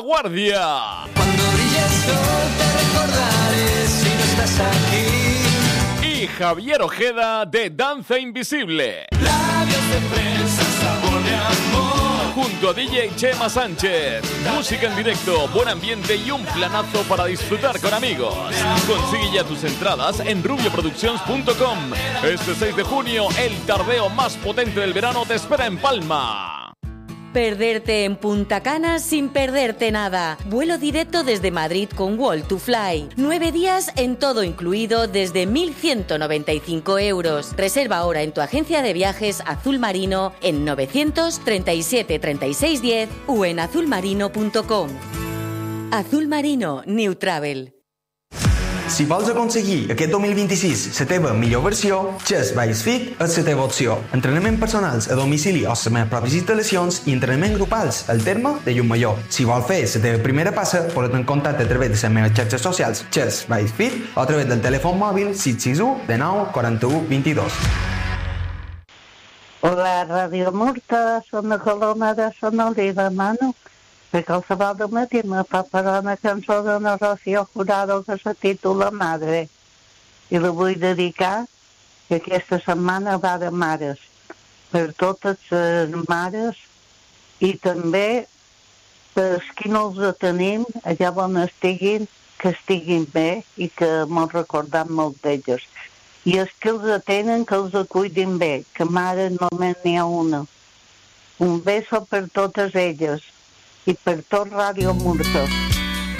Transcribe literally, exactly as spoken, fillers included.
Guardia. Cuando brille el sol te recordaré si no estás aquí. Y Javier Ojeda de Danza Invisible. Labios de fresa, sabor de amor. Junto a D J Chema Sánchez. Música en directo, buen ambiente y un planazo para disfrutar con amigos. Consigue ya tus entradas en rubio productions punto com. Este seis de junio, el tardeo más potente del verano te espera en Palma. Perderte en Punta Cana sin perderte nada. Vuelo directo desde Madrid con Wall to Fly. Nueve días en todo incluido desde mil ciento noventa y cinco euros. Reserva ahora en tu agencia de viajes Azul Marino en novecientos treinta y siete treinta y seis diez o en azul marino punto com. Azul Marino New Travel. Si vols aconseguir aquest dos mil vint-i-sis la teva millor versió, Chess Base Fit és la teva opció. Entrenament personals a domicili o les meves pròpies instal·lacions i entrenament grupals al terme de Llumallor. Si vols fer la teva primera passa, posa't en contacte a través de les meves xarxes socials Chess Base Fit o a través del telèfon mòbil sis sis u dinou quaranta-u vint-i-dos. Hola, Ràdio Murta, soc la Coloma de Sonoliva, mano. Per qualsevol de matí me fa parar una cançó d'una Rocío Jurado que se titula Madre. I la vull dedicar que aquesta setmana va de mares, per totes les mares i també per qui no els tenim, allà on estiguin, que estiguin bé i que mos recordem molt d'elles. I els que els tenen, que els cuidin bé, que mare només n'hi ha una. Un beso per totes elles. I per tot Ràdio Murta.